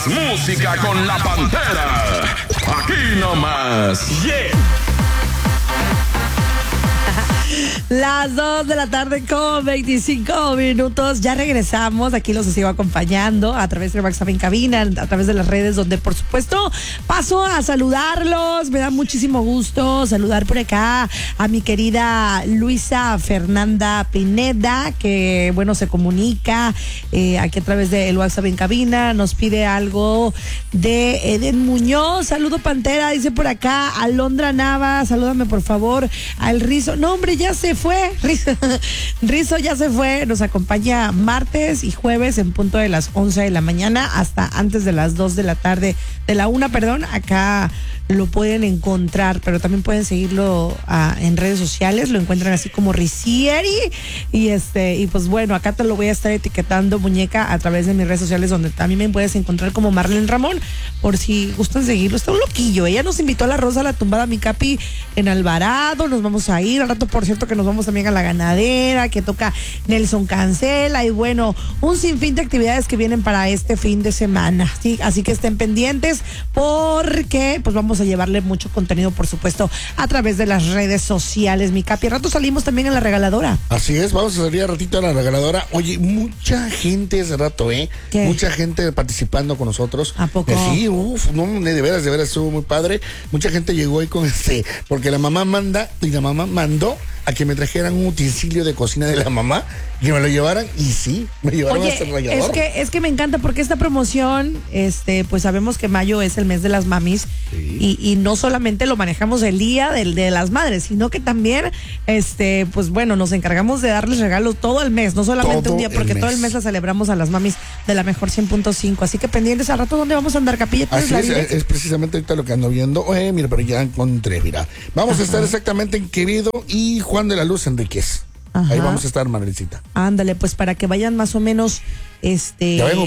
Música con la Pantera. Aquí nomás. Yeah. Las 2 de la tarde con 25 minutos. Ya regresamos. Aquí los sigo acompañando a través de WhatsApp en cabina, a través de las redes, donde por supuesto paso a saludarlos. Me da muchísimo gusto saludar por acá a mi querida Luisa Fernanda Pineda, que bueno, se comunica aquí a través del WhatsApp en cabina. Nos pide algo de Eden Muñoz. Saludo Pantera, dice por acá. Alondra Nava, salúdame por favor. Al Rizo. No, hombre, ya se fue. Rizo ya se fue. Nos acompaña martes y jueves en punto de las 11 de la mañana hasta antes de las 2 de la tarde, de la 1, perdón. Acá lo pueden encontrar, pero también pueden seguirlo en redes sociales. Lo encuentran así como Rizieri. Y pues bueno, acá te lo voy a estar etiquetando, muñeca, a través de mis redes sociales, donde también me puedes encontrar como Marlene Ramón, por si gustan seguirlo. Está un loquillo. Ella nos invitó a la Rosa la Tumbada, mi capi, en Alvarado. Nos vamos a ir al rato, por cierto, que nos vamos también a La Ganadera, que toca Nelson Cancela, y bueno, un sinfín de actividades que vienen para este fin de semana, ¿sí? Así que estén pendientes, porque pues vamos a llevarle mucho contenido, por supuesto, a través de las redes sociales, mi capi. Al rato salimos también en la regaladora. Así es, vamos a salir a ratito a la regaladora. Oye, mucha gente ese rato, ¿Qué? Mucha gente participando con nosotros. ¿A poco? Sí, no, de veras estuvo muy padre. Mucha gente llegó ahí con porque la mamá mandó a que me trajeran un utensilio de cocina de la mamá, que me lo llevaran, y sí, me llevaron hasta el rallador. Es que me encanta, porque esta promoción, pues sabemos que mayo es el mes de las mamis, sí. y no solamente lo manejamos el día de las madres, sino que también, pues bueno, nos encargamos de darles regalos todo el mes, no solamente todo un día, porque todo el mes la celebramos a las mamis de la mejor 100.5, así que pendientes al rato. ¿Dónde vamos a andar, Capilla? Así es precisamente ahorita lo que ando viendo. Mira, pero ya encontré, mira. Vamos a estar exactamente en Quevedo y Juan de la Luz Enríquez. Ajá. Ahí vamos a estar, Manuelcita. Ándale, pues para que vayan más o menos, ya van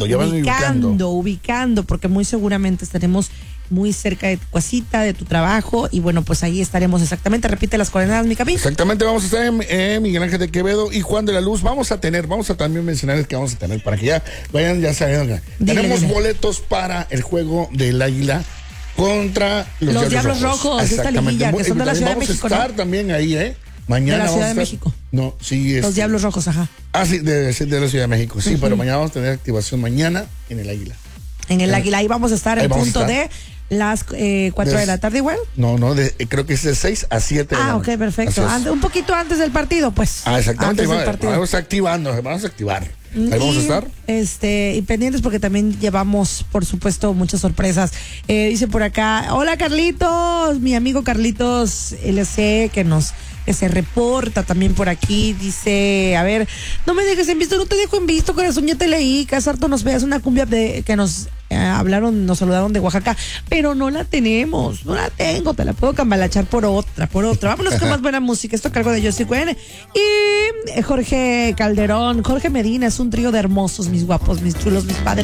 ubicando, porque muy seguramente estaremos muy cerca de tu casita, de tu trabajo, y bueno, pues ahí estaremos exactamente. Repite las coordenadas, mi capi. Exactamente, vamos a estar en Miguel Ángel de Quevedo y Juan de la Luz. Vamos a también mencionarles que vamos a tener, para que ya vayan, ya saben. Tenemos boletos para el juego del Águila contra los Diablos Rojos. Esta liguilla, que son de la Ciudad de México. Vamos a estar también ahí, Mañana de la Ciudad de México. No, sí. Los Diablos Rojos, ajá. Sí, de la Ciudad de México, sí, pero mañana vamos a tener activación mañana en el Águila. En el Águila, ahí vamos a estar en punto de las 4 de la tarde igual. No, creo que es de 6 a 7 de la noche. Ok, perfecto. Un poquito antes del partido, pues. Exactamente. Vamos a activar. Ahí vamos a estar. Y pendientes, porque también llevamos, por supuesto, muchas sorpresas. Dice por acá, hola Carlitos, mi amigo Carlitos LC, que se reporta también por aquí. Dice, a ver, no me dejes en visto, no te dejo en visto, corazón, ya te leí, que hace harto nos veas una cumbia que nos nos saludaron de Oaxaca, pero no la tenemos, no la tengo, te la puedo cambalachar por otra. Vámonos con más buena música. Esto a cargo de Josie Cuen y Jorge Calderón. Jorge Medina, es un trío de hermosos, mis guapos, mis chulos, mis padres.